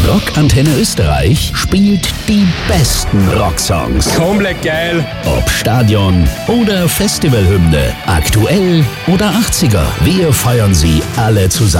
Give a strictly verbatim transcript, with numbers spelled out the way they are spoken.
Rockantenne Österreich spielt die besten Rocksongs. Komplett geil. Ob Stadion oder Festivalhymne, aktuell oder achtziger. Wir feiern sie alle zusammen.